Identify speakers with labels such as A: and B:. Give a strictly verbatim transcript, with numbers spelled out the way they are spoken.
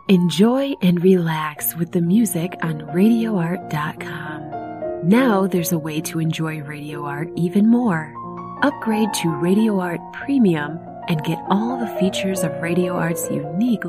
A: Enjoy and relax with the music on radio art dot com. Now there's a way to enjoy Radio Art even more. Upgrade to Radio Art Premium and get all the features of Radio Art's unique